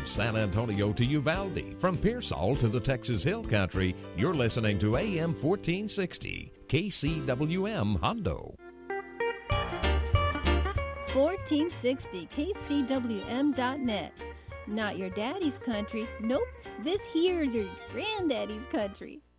From San Antonio to Uvalde, from Pearsall to the Texas Hill Country, you're listening to AM 1460, KCWM Hondo. 1460 KCWM.net. Not your daddy's country. Nope, this here's your granddaddy's country.